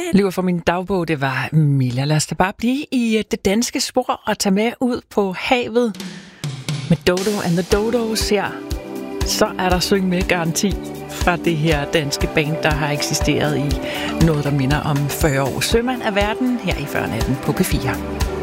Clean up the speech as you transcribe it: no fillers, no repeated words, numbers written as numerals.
Livet for min dagbog, det var Milla. Lad os da bare blive i det danske spor og tage med ud på havet med Dodo and the Dodos her. Så er der syng med garanti fra det her danske band, der har eksisteret i noget, der minder om 40 år. Sømand af verden her i 40 natten på P4.